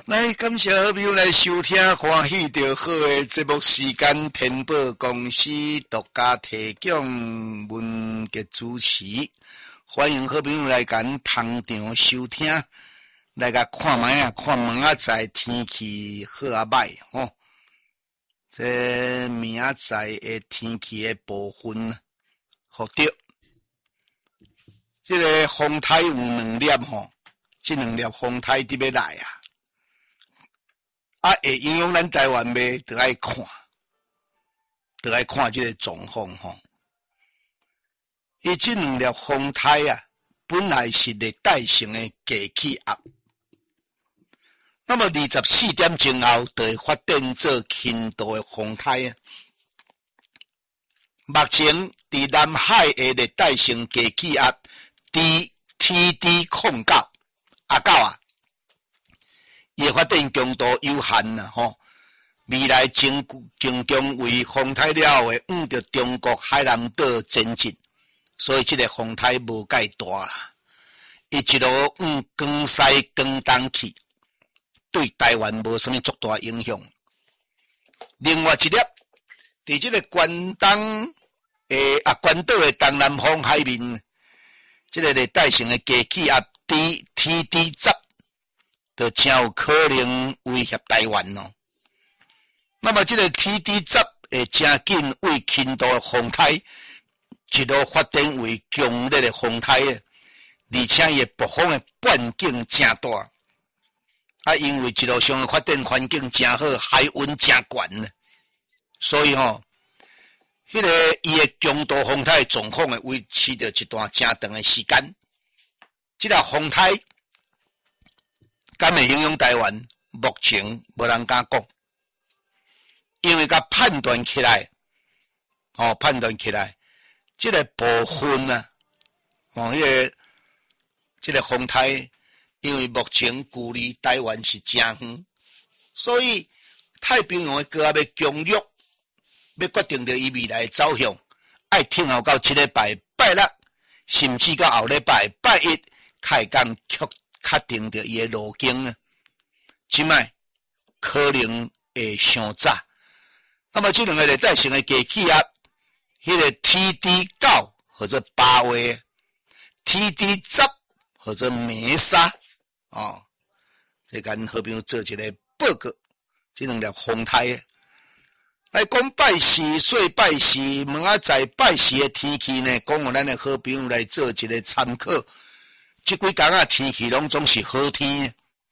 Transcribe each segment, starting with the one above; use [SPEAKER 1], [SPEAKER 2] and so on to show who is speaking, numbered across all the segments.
[SPEAKER 1] 来，感谢好朋友来收听欢喜就好的节目时间，天宝公司独家提供文杰主持，欢迎好朋友来咱捧场收听，来甲看卖啊，看问仔载天气好啊歹吼。这明仔载的天气的部分，好着。这个风台有2粒吼，这2粒风台伫要来啊。会影响咱台湾袂？得爱看这个状况吼。伊这2粒风台啊，本来是热带性的低气压，那么24点钟后就会发展做轻度的风台啊。目前伫南海的热带性低气压TD09阿狗啊。伊发展强度有限啦，吼！未来经将为风台了后，会往着中国海南岛前进，所以这个风台无介大啦。伊一路往江西、江东去，对台湾无什么足大影响。另外一粒，伫这个关岛的东南方海面，这个热带性的低气压TD10。就真有可能威胁台湾咯。那么这个 TD10 会真紧为轻度的风台，一路发展为强烈的风台的，而且伊北方的半径真大，因为一路上的发展环境真好，海温真悬呢，所以迄个伊的强度风台状况会维持着一段真长的时间。这个风台敢会影响台湾？目前无人敢讲，因为甲判断起来，这个部分呢，这个风台，因为目前距离台湾是真远，所以太平洋的高压要强弱，要决定着伊未来的走向，爱听候到这礼拜拜六，甚至到后礼拜拜一开讲确定着伊的路径呢，即摆可能会伤早。那么这2个热带性的低气压，迄个 TD9 或者8月 ，TD10 或者梅沙这跟好朋友做一个报告，这2粒风台来讲拜四，说拜四，问仔载拜四的天气呢，讲互咱的好朋友来做一个参考。这几天啊，天气拢总是好天。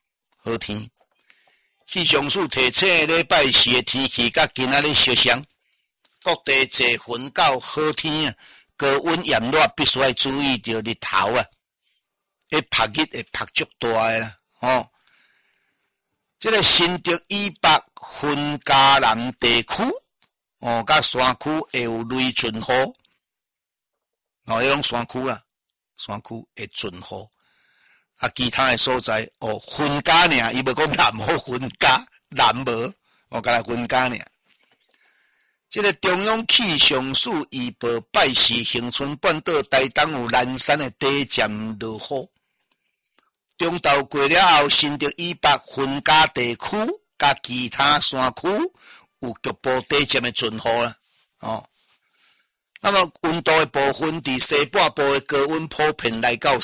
[SPEAKER 1] 气象署提醒礼拜四的天气，甲今仔日相像，各地侪云到好天啊，高温炎热，必须要注意着日头啊，晒日会晒足大的啦，这个新竹以北、云嘉南地区，甲山区会有雷阵雨，迄种山区会阵雨。其他的所在云嘉尔，伊要讲南好云嘉，南无，甲来云嘉尔。这个中央气象署预报拜四恒春半岛台东有南山的低渐落雨，中昼过了后，新竹以北云嘉地区甲其他山区有局部低渐的阵雨啦，那么温度的部分，伫西半部的高温普遍来到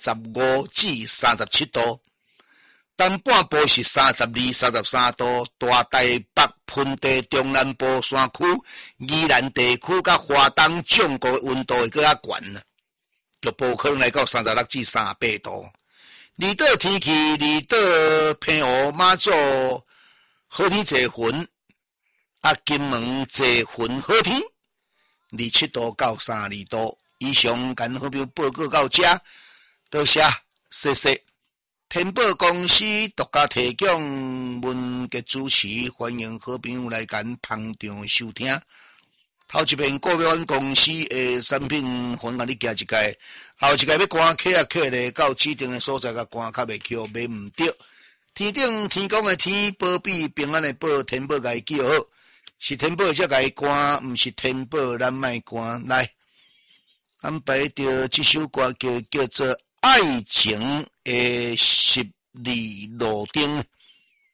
[SPEAKER 1] 35至37度，东半部是32、33度，大台北、盆地、中南部山区、宜兰地区甲花东掌国的温度会更较悬，局部可能来到36至38度。离岛天气，离岛平湖、马祖好天坐云，金门坐云好天。27度到32度，以上跟好朋友报告到这，多谢，谢谢。天宝公司独家提供文杰主持，欢迎好朋友来跟捧场收听。头一遍股票公司的产品分甲你寄一届，后一届要赶客啊客咧，到指定的所在甲赶较袂巧，买唔着。天顶天公的天，保庇平安的保，天宝甲伊叫好。是天宝才甲伊赶，毋是天宝咱莫赶。来，安排着这首歌叫做《爱情的十里路灯》。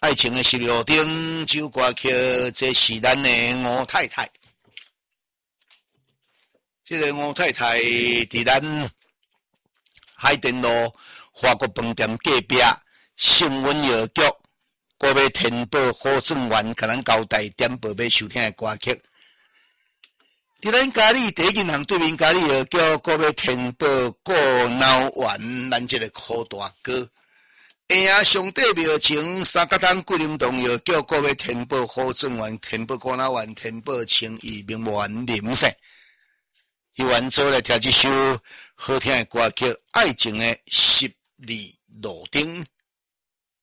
[SPEAKER 1] 爱情的16顶首歌曲，这是咱的吴太太。这个吴太太伫咱海淀路华国饭店隔壁信温药局，国要填报好政员，甲咱交代点报要收听的歌曲。伫咱家里第一银行对面家里药局，国要填报过脑丸，咱这个苦大哥。下啊上帝庙前三角塘桂林洞药局，国要填报好政员，填报过脑丸，填报情义名媛林姓。伊完做来听一首好听的歌曲《爱情的12路灯》。